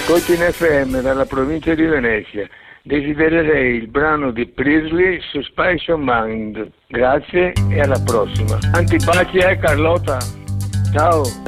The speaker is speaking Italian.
ascolto in FM dalla provincia di Venezia. Desidererei il brano di Priestley su Spice of Mind. Grazie e alla prossima. Antipace, Carlotta. Ciao.